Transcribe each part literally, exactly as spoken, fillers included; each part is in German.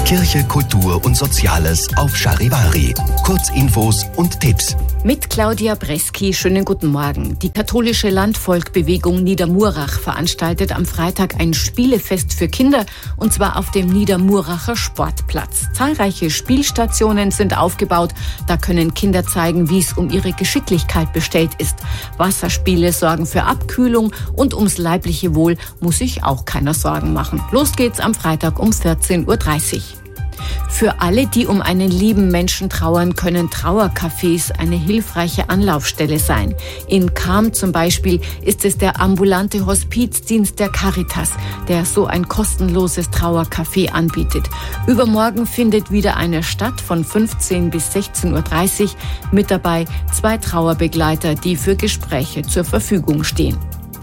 Kirche, Kultur und Soziales auf Charivari. Kurzinfos und Tipps. Mit Claudia Breski, schönen guten Morgen. Die katholische Landvolkbewegung Niedermurach veranstaltet am Freitag ein Spielefest für Kinder, und zwar auf dem Niedermuracher Sportplatz. Zahlreiche Spielstationen sind aufgebaut. Da können Kinder zeigen, wie es um ihre Geschicklichkeit bestellt ist. Wasserspiele sorgen für Abkühlung und ums leibliche Wohl muss sich auch keiner Sorgen machen. Los geht's am Freitag um vierzehn Uhr dreißig. Für alle, die um einen lieben Menschen trauern, können Trauercafés eine hilfreiche Anlaufstelle sein. In Cham zum Beispiel ist es der ambulante Hospizdienst der Caritas, der so ein kostenloses Trauercafé anbietet. Übermorgen findet wieder eine statt von fünfzehn bis sechzehn Uhr dreißig. Mit dabei zwei Trauerbegleiter, die für Gespräche zur Verfügung stehen.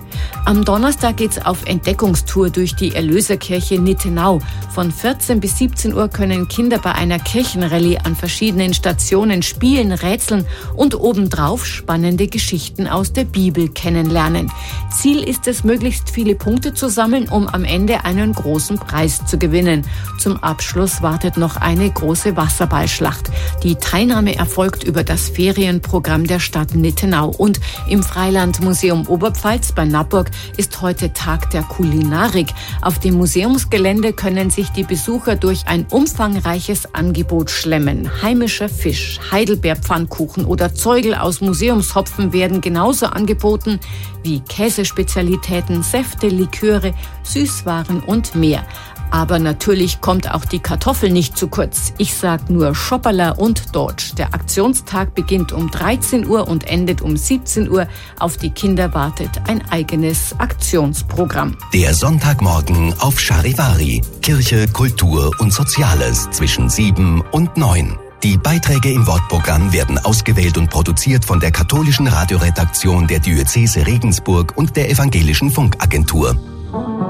Am Donnerstag geht's auf Entdeckungstour durch die Erlöserkirche Nittenau. Von vierzehn bis siebzehn Uhr können Kinder bei einer Kirchenrallye an verschiedenen Stationen spielen, rätseln und obendrauf spannende Geschichten aus der Bibel kennenlernen. Ziel ist es, möglichst viele Punkte zu sammeln, um am Ende einen großen Preis zu gewinnen. Zum Abschluss wartet noch eine große Wasserballschlacht. Die Teilnahme erfolgt über das Ferienprogramm der Stadt Nittenau. Und im Freilandmuseum Oberpfalz bei Nappburg ist heute Tag der Kulinarik. Auf dem Museumsgelände können sich die Besucher durch ein umfangreiches Angebot schlemmen. Heimischer Fisch, Heidelbeerpfannkuchen oder Zeugel aus Museumshopfen werden genauso angeboten wie Käsespezialitäten, Säfte, Liköre, Süßwaren und mehr. Aber natürlich kommt auch die Kartoffel nicht zu kurz. Ich sag nur Schopperla und Dodge. Der Aktionstag beginnt um dreizehn Uhr und endet um siebzehn Uhr. Auf die Kinder wartet ein eigenes Aktionsprogramm. Der Sonntagmorgen auf Charivari. Kirche, Kultur und Soziales zwischen sieben und neun. Die Beiträge im Wortprogramm werden ausgewählt und produziert von der katholischen Radioredaktion der Diözese Regensburg und der Evangelischen Funkagentur.